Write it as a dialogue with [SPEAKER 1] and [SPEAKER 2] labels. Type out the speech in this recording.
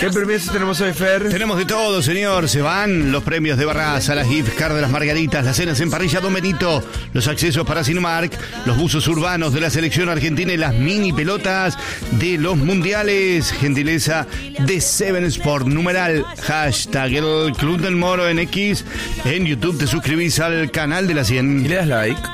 [SPEAKER 1] ¿Qué premios tenemos hoy, Fer?
[SPEAKER 2] Tenemos de todo, señor. Se van los premios de Barraza, las gift cards de las Margaritas, las cenas en parrilla Don Benito, los accesos para Cinemark, los buzos urbanos de la selección argentina y las mini pelotas de los mundiales. Gentileza de Seven Sport. Numeral hashtag el Club del Moro en X. En YouTube te suscribís al canal de la 100.
[SPEAKER 1] Y le das like.